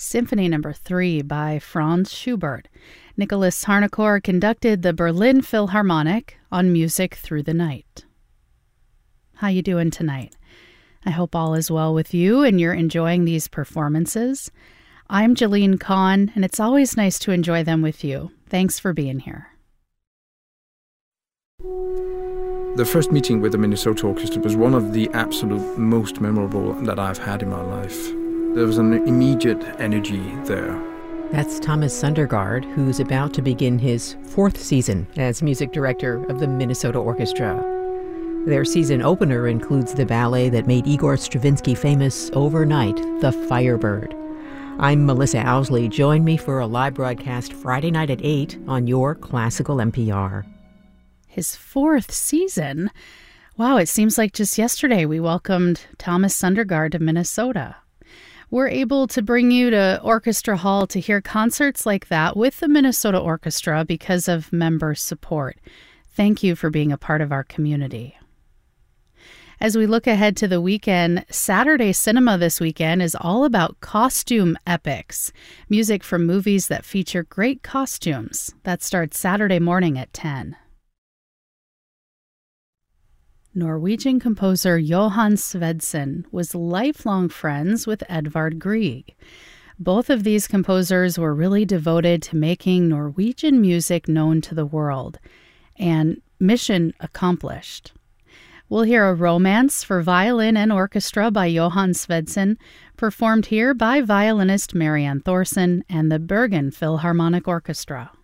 Symphony No. 3 by Franz Schubert. Nicholas Harnoncourt conducted the Berlin Philharmonic on Music Through the Night. How you doing tonight? I hope all is well with you and you're enjoying these performances. I'm Jalene Kahn, and it's always nice to enjoy them with you. Thanks for being here. The first meeting with the Minnesota Orchestra was one of the absolute most memorable that I've had in my life. There was an immediate energy there. That's Thomas Sundergaard, who's about to begin his 4th season as music director of the Minnesota Orchestra. Their season opener includes the ballet that made Igor Stravinsky famous overnight, The Firebird. I'm Melissa Owsley. Join me for a live broadcast Friday night at 8 on your Classical NPR. His 4th season? Wow, it seems like just yesterday we welcomed Thomas Sundergaard to Minnesota. We're able to bring you to Orchestra Hall to hear concerts like that with the Minnesota Orchestra because of member support. Thank you for being a part of our community. As we look ahead to the weekend, Saturday Cinema this weekend is all about costume epics, music from movies that feature great costumes. That starts Saturday morning at 10. Norwegian composer Johan Svendsen was lifelong friends with Edvard Grieg. Both of these composers were really devoted to making Norwegian music known to the world, and mission accomplished. We'll hear a romance for violin and orchestra by Johan Svendsen, performed here by violinist Marianne Thorson and the Bergen Philharmonic Orchestra.